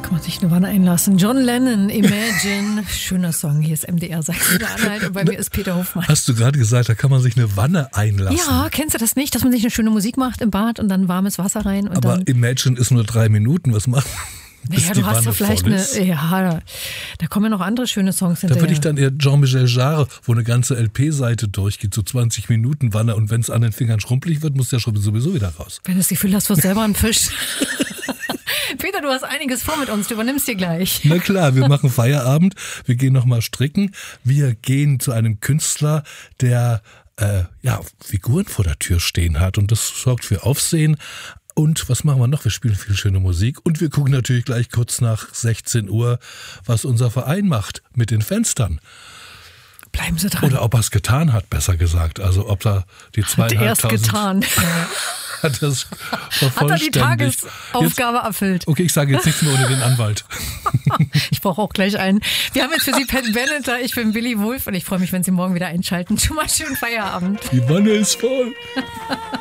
Kann man sich eine Wanne einlassen. John Lennon, Imagine. Schöner Song. Hier ist MDR Sachsen-Anhalt und bei mir ist Peter Hofmann. Hast du gerade gesagt, da kann man sich eine Wanne einlassen? Ja, kennst du das nicht, dass man sich eine schöne Musik macht im Bad und dann warmes Wasser rein? Und aber dann Imagine ist nur 3 Minuten. Was machen? Naja, du hast ja vielleicht da kommen ja noch andere schöne Songs hinterher. Da würde ich dann eher Jean-Michel Jarre, wo eine ganze LP-Seite durchgeht, so 20 Minuten Wanne, und wenn es an den Fingern schrumpelig wird, muss der Schrumpel sowieso wieder raus. Wenn du das Gefühl hast, du wirst selber ein Fisch. Peter, du hast einiges vor mit uns, du übernimmst dir gleich. Na klar, wir machen Feierabend, wir gehen nochmal stricken, wir gehen zu einem Künstler, der Figuren vor der Tür stehen hat, und das sorgt für Aufsehen. Und was machen wir noch? Wir spielen viel schöne Musik und wir gucken natürlich gleich kurz nach 16 Uhr, was unser Verein macht mit den Fenstern. Bleiben Sie dran. Oder ob er es getan hat, besser gesagt. Also ob er die 2.500... Hat er erst getan. Hat er die Tagesaufgabe erfüllt. Okay, ich sage jetzt nichts mehr ohne den Anwalt. Ich brauche auch gleich einen. Wir haben jetzt für Sie Pat Benatar, ich bin Willi Wulff und ich freue mich, wenn Sie morgen wieder einschalten. Schon mal schönen Feierabend. Die Wanne ist voll.